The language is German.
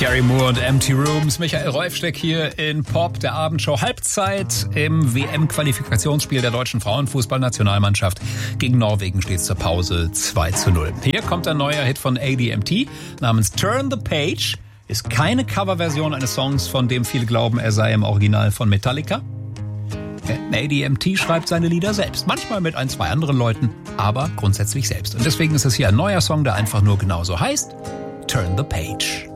Gary Moore und Empty Rooms. Michael Rolfsteck hier in Pop, der Abendshow. Halbzeit im WM-Qualifikationsspiel der deutschen Frauenfußballnationalmannschaft. Gegen Norwegen steht es zur Pause 2:0. Hier kommt ein neuer Hit von ADMT namens Turn the Page. Ist keine Coverversion eines Songs, von dem viele glauben, er sei im Original von Metallica. ADMT schreibt seine Lieder selbst. Manchmal mit ein, zwei anderen Leuten, aber grundsätzlich selbst. Und deswegen ist es hier ein neuer Song, der einfach nur genauso heißt. Turn the Page.